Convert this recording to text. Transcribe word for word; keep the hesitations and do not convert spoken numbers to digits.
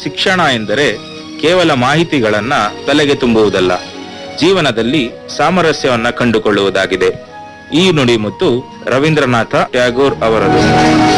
ಶಿಕ್ಷಣ ಎಂದರೆ ಕೇವಲ ಮಾಹಿತಿಗಳನ್ನ ತಲೆಗೆ ತುಂಬುವುದಲ್ಲ, ಜೀವನದಲ್ಲಿ ಸಾಮರಸ್ಯವನ್ನ ಕಂಡುಕೊಳ್ಳುವುದಾಗಿದೆ. ಈ ನುಡಿಮುತ್ತು ರವೀಂದ್ರನಾಥ ಟ್ಯಾಗೋರ್ ಅವರದು.